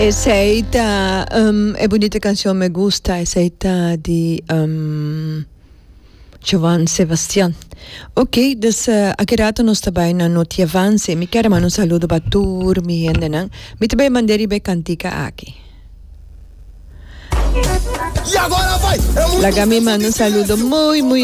Esa é bonita canção, me gusta. Essa de Jovan Sebastian. Ok, dus akirato nos tabay na noti avance. Mi quero mandar saludo para turmi e nang. Mi tabay manderi be cantica aqui. E agora vai! La gami manda saludo muy